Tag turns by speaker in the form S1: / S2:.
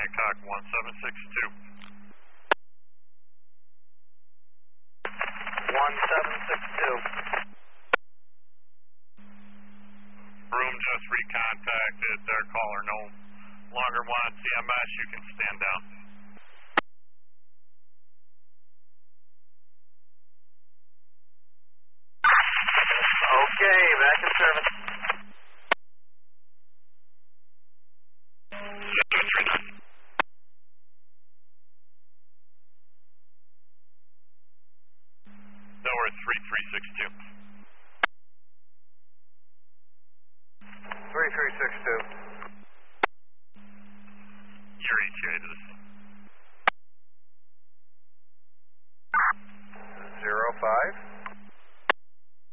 S1: Hancock 1762.
S2: 1762.
S1: Room just recontacted their caller. No longer wants CMS. You can stand down.
S2: Okay, back in service.
S1: Tower 3362.
S2: 3362.
S1: Your ETA to the